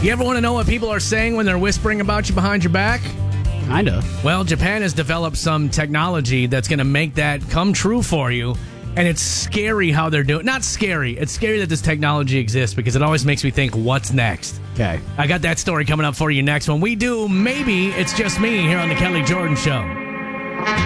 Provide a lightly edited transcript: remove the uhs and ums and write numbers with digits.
You ever want to know what people are saying when they're whispering about you behind your back? Kinda. Well, Japan has developed some technology that's going to make that come true for you. And it's scary how they're doing it. Not scary. It's scary that this technology exists because it always makes me think, what's next? Okay. I got that story coming up for you next when we do Maybe It's Just Me here on The Kelly Jordan Show.